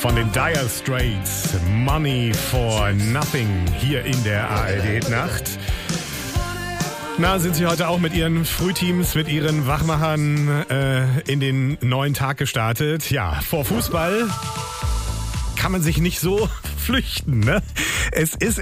Von den Dire Straits, Money for Nothing, hier in der ARD-Nacht. Na, sind Sie heute auch mit Ihren Frühteams, mit Ihren Wachmachern in den neuen Tag gestartet? Ja, vor Fußball kann man sich nicht so flüchten, ne? Es ist